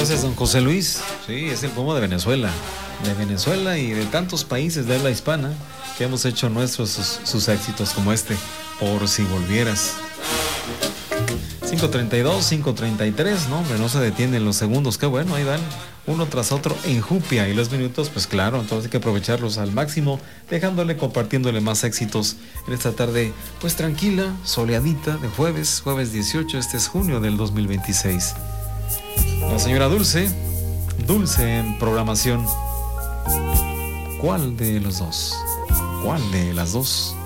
Gracias, don José Luis. Sí, es el pomo de Venezuela. De Venezuela y de tantos países de habla hispana que hemos hecho nuestros sus éxitos como este, Por si volvieras. 5:32, 5:33, no, hombre, no se detienen los segundos, qué bueno, ahí van uno tras otro en jupia, y los minutos, pues claro, entonces hay que aprovecharlos al máximo, compartiéndole más éxitos en esta tarde, pues tranquila, soleadita, de jueves 18, este es junio del 2026. La señora Dulce en programación. ¿Cuál de los dos? ¿Cuál de las dos?